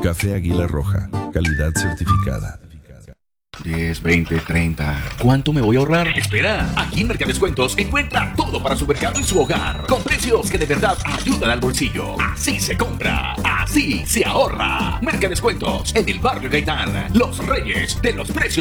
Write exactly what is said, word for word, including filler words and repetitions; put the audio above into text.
Café Águila Roja, calidad certificada. diez, veinte, treinta. ¿Cuánto me voy a ahorrar? Espera, aquí en Mercadescuentos encuentra todo para su mercado y su hogar, con precios que de verdad ayudan al bolsillo. Así se compra, así se ahorra. Mercadescuentos en el barrio Gaitán, los reyes de los precios.